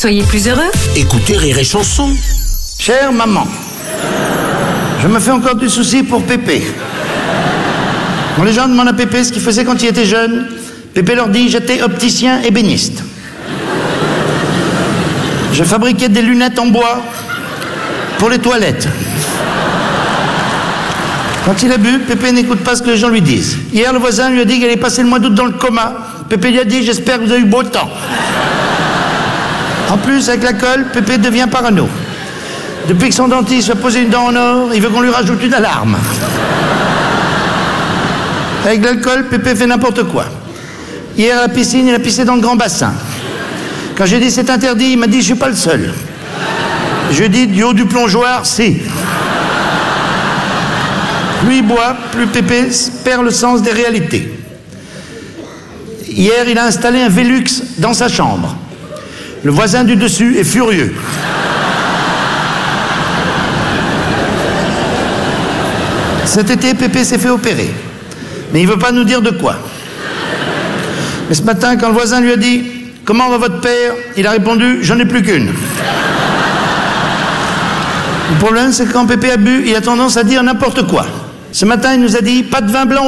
Soyez plus heureux. Écoutez Rire et Chanson. Chère maman, je me fais encore du souci pour Pépé. Quand les gens demandent à Pépé ce qu'il faisait quand il était jeune, Pépé leur dit « J'étais opticien ébéniste. Je fabriquais des lunettes en bois pour les toilettes. » Quand il a bu, Pépé n'écoute pas ce que les gens lui disent. Hier, le voisin lui a dit qu'il allait passer le mois d'août dans le coma. Pépé lui a dit « J'espère que vous avez eu beau temps. » En plus, avec la colle, Pépé devient parano. Depuis que son dentiste a posé une dent en or, il veut qu'on lui rajoute une alarme. Avec l'alcool, Pépé fait n'importe quoi. Hier, à la piscine, il a pissé dans le grand bassin. Quand j'ai dit c'est interdit, il m'a dit « Je suis pas le seul. » Je lui ai dit « Du haut du plongeoir, si. » Plus il boit, plus Pépé perd le sens des réalités. Hier, il a installé un Velux dans sa chambre. Le voisin du dessus est furieux. Cet été, Pépé s'est fait opérer. Mais il ne veut pas nous dire de quoi. Mais ce matin, quand le voisin lui a dit « Comment va votre père ?», il a répondu « J'en ai plus qu'une. » Le problème, c'est que quand Pépé a bu, il a tendance à dire n'importe quoi. Ce matin, il nous a dit « Pas de vin blanc aujourd'hui. »